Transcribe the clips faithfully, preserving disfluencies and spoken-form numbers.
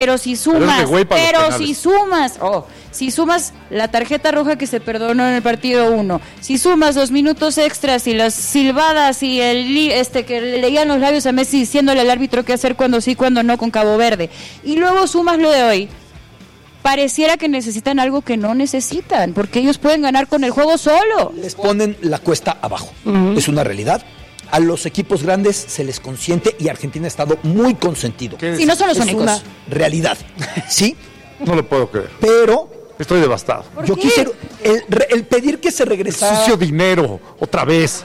Pero si sumas, pero, pero si sumas, oh, si sumas la tarjeta roja que se perdonó en el partido uno, si sumas los minutos extras y las silbadas y el este que le leían los labios a Messi diciéndole al árbitro qué hacer cuando sí, cuando no con Cabo Verde, y luego sumas lo de hoy, pareciera que necesitan algo que no necesitan, porque ellos pueden ganar con el juego solo. Les ponen la cuesta abajo, uh-huh. Es una realidad. A los equipos grandes se les consiente y Argentina ha estado muy consentido. Sí, no son los es únicos. Es una realidad, ¿sí? No lo puedo creer. Pero... Estoy devastado. Yo qué? quisiera... El, el pedir que se regresara... El sucio dinero, otra vez.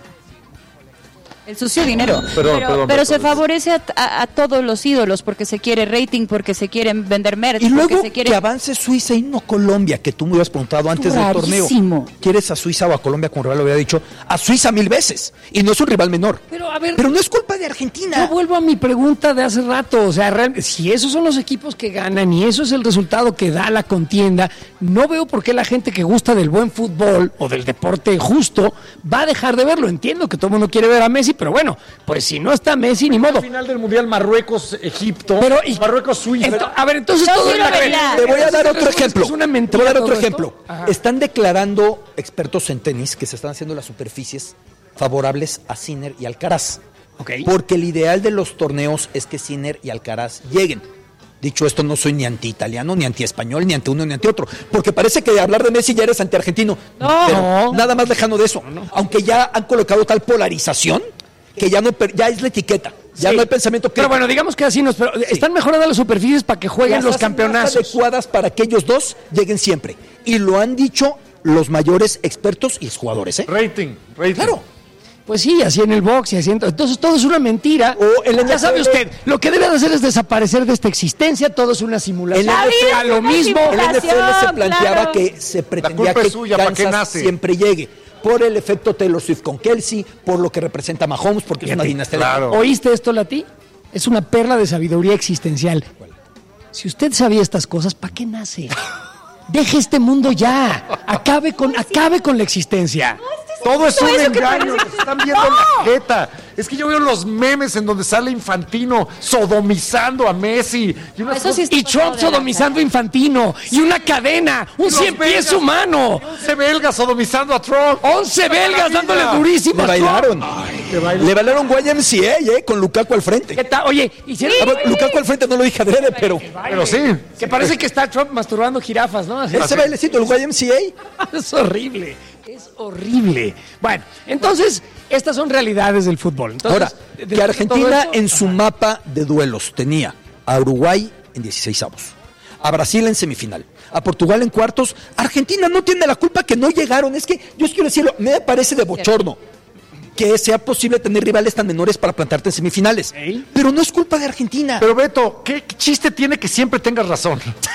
El sucio dinero. Perdón, pero perdón, pero perdón. se favorece a, a, a todos los ídolos porque se quiere rating, porque se quieren vender merch. Y luego porque se quiere... que avance Suiza y no Colombia, que tú me habías preguntado antes del torneo. ¿Quieres a Suiza o a Colombia? Como rival lo hubiera dicho, a Suiza mil veces. Y no es un rival menor. Pero a ver, pero no es culpa de Argentina. Yo vuelvo a mi pregunta de hace rato. O sea, real, si esos son los equipos que ganan y eso es el resultado que da la contienda, no veo por qué la gente que gusta del buen fútbol o del deporte justo va a dejar de verlo. Entiendo que todo el mundo quiere ver a Messi, pero bueno, pues si no está Messi, ni modo. Al final del Mundial Marruecos-Egipto, pero y, Marruecos-Suiza. Ento, a ver, entonces no, todo sí, es la verdad. Te voy a dar otro ejemplo. Es una mentira. Te voy a dar otro ejemplo. Ajá. Están declarando expertos en tenis que se están haciendo las superficies favorables a Sinner y Alcaraz. Okay. Porque el ideal de los torneos es que Sinner y Alcaraz lleguen. Dicho esto, no soy ni anti-italiano, ni anti-español, ni ante uno, ni ante otro. Porque parece que de hablar de Messi ya eres anti-argentino. No. Pero nada más lejano de eso. No, no. Aunque ya han colocado tal polarización que ya no ya es la etiqueta. Ya sí. No hay pensamiento que... Pero bueno, digamos que así nos... Pero sí. Están mejorando las superficies para que jueguen las los campeonatos. Más adecuadas para que ellos dos lleguen siempre. Y lo han dicho los mayores expertos y jugadores, ¿eh? Rating, rating. Claro. Pues sí, así en el box y así en... Entonces todo es una mentira. O el ya sabe usted, lo que debe de hacer es desaparecer de esta existencia, todo es una simulación. El N F L, a lo mismo. El N F L se planteaba claro. que se pretendía que suya, Kansas siempre llegue. Por el efecto Taylor Swift con Kelsey, por lo que representa Mahomes, porque Fíjate, es una dinastía. Claro. ¿Oíste esto, Lati? Es una perla de sabiduría existencial. ¿Cuál? Si usted sabía estas cosas, ¿para qué nace? Deje este mundo ya. Acabe con, acabe con la existencia. Todo es un engaño, que nos están viendo no. la jeta. Es que yo veo los memes en donde sale Infantino sodomizando a Messi. Y, no, sí y Trump sodomizando a Infantino. Y una cadena, un cien pies humano. once belgas sodomizando a Trump. once belgas dándole durísimo. Le bailaron. Ay, baila. Le bailaron Y M C A, ¿eh? Con Lukaku al frente. ¿Qué tal? Oye, hicieron... Sí, ver, Lukaku al frente no lo dije adrede, pero... Pero sí. Que parece que está Trump masturbando jirafas, ¿no? Así. Ese bailecito, el Y M C A. Es horrible. Es horrible. Bueno, entonces, estas son realidades del fútbol. Entonces, Ahora, de, que Argentina en su mapa de duelos tenía a Uruguay en dieciseisavos, a Brasil en semifinal, a Portugal en cuartos. Argentina no tiene la culpa que no llegaron. Es que, yo quiero decirlo, me parece de bochorno que sea posible tener rivales tan menores para plantarte en semifinales. ¿Eh? Pero no es culpa de Argentina. Pero Beto, ¿qué chiste tiene que siempre tengas razón?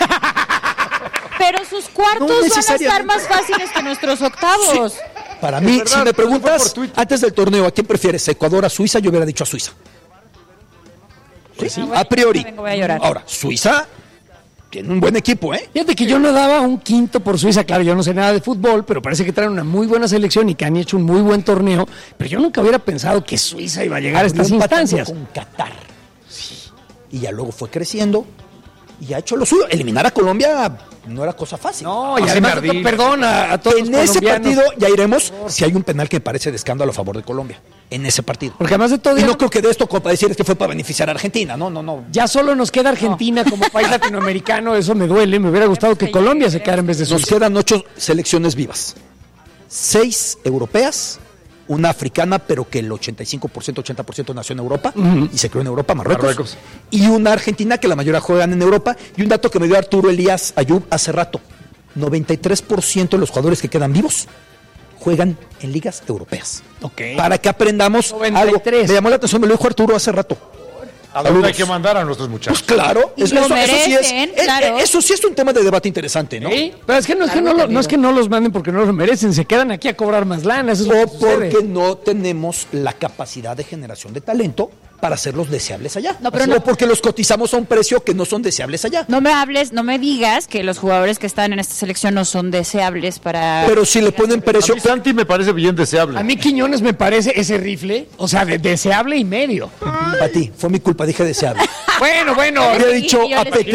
Pero sus cuartos no van a estar más fáciles que nuestros octavos. Sí. Para mí, verdad, si me preguntas, antes del torneo, ¿a quién prefieres? ¿Ecuador a Suiza? Yo hubiera dicho a Suiza. ¿Sí? Sí. A priori. A Ahora, Suiza tiene un buen equipo, ¿eh? Fíjate que yo no daba un quinto por Suiza. Claro, yo no sé nada de fútbol, pero parece que traen una muy buena selección y que han hecho un muy buen torneo. Pero yo nunca hubiera pensado que Suiza iba a llegar a estas instancias. Con Qatar. Sí. Y ya luego fue creciendo. Y ha hecho lo suyo. Eliminar a Colombia no era cosa fácil. No, y además, perdón a, a todos en los ese partido ya iremos si hay un penal que me parece de escándalo a favor de Colombia. En ese partido. Porque además de todo... Y no creo que de esto, como para decir, es que fue para beneficiar a Argentina. No, no, no. Ya solo nos queda Argentina no. como país latinoamericano. Eso me duele. Me hubiera gustado que Colombia se quedara en vez de Suiza. Nos quedan ocho selecciones vivas. Seis europeas, una africana, pero que el ochenta y cinco por ciento, ochenta por ciento nació en Europa, uh-huh. y se creó en Europa, Marruecos. Marruecos. Y una argentina que la mayoría juegan en Europa. Y un dato que me dio Arturo Elías Ayub hace rato. noventa y tres por ciento de los jugadores que quedan vivos juegan en ligas europeas. Okay. Para que aprendamos noventa y tres. Algo. Me llamó la atención, me lo dijo Arturo hace rato. ¿A dónde hay que mandar a nuestros muchachos? Pues claro, eso, eso, eso, sí es, claro. eso sí es un tema de debate interesante, ¿no? ¿Sí? Pero es que no es, claro, que no, lo, no es que no los manden porque no los merecen, se quedan aquí a cobrar más lana. Eso es o porque no tenemos la capacidad de generación de talento para hacerlos deseables allá. No, pero Así, no. O porque los cotizamos a un precio que no son deseables allá. No me hables, no me digas que los jugadores que están en esta selección no son deseables para... Pero si le ponen precio... A mí Santi me parece bien deseable. A mí Quiñones me parece ese rifle, o sea, de deseable y medio. A ti, fue mi culpa, dije deseable. Bueno, bueno. Había dicho yo les- apetecible.